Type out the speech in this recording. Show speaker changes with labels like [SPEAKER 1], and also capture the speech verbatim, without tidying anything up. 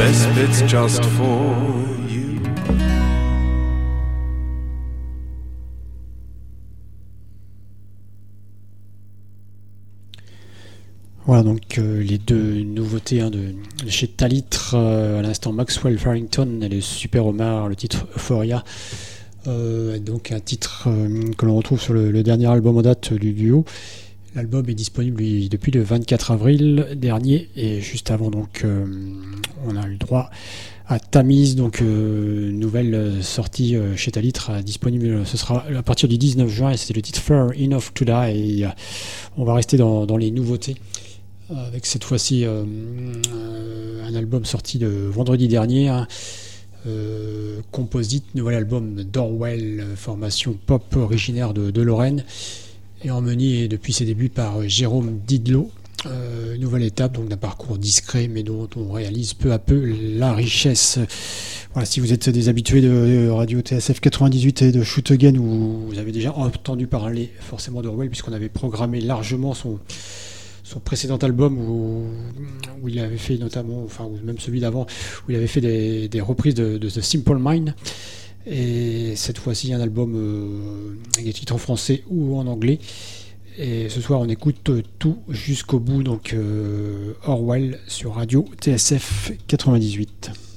[SPEAKER 1] Respite's just for you.
[SPEAKER 2] Voilà donc euh, les deux nouveautés hein, de, de chez Talitre, euh, à l'instant Maxwell Farrington et le Super Omar, le titre Euphoria, euh, donc un titre euh, que l'on retrouve sur le, le dernier album en date du duo. L'album est disponible lui, depuis le vingt-quatre avril dernier, et juste avant donc euh, on a eu droit à Tamise, donc euh, nouvelle sortie euh, chez Talitre, euh, disponible, ce sera à partir du dix-neuf juin, et c'était le titre Fair Enough to Die, et euh, on va rester dans, dans les nouveautés avec cette fois-ci euh, euh, un album sorti le vendredi dernier, hein, euh, Composite, nouvel album d'Orwell, formation pop originaire de, de Lorraine, et emmené depuis ses débuts par Jérôme Didlot. Euh, nouvelle étape donc d'un parcours discret mais dont on réalise peu à peu la richesse. Voilà, si vous êtes des habitués de Radio T S F quatre-vingt-dix-huit et de Shoot Again, vous, vous avez déjà entendu parler forcément d'Orwell, puisqu'on avait programmé largement son son précédent album où, où il avait fait notamment, enfin ou même celui d'avant, où il avait fait des, des reprises de, de The Simple Mind, et cette fois-ci un album euh, avec des titres en français ou en anglais. Et ce soir on écoute tout jusqu'au bout, donc euh, Orwell sur Radio T S F quatre-vingt-dix-huit.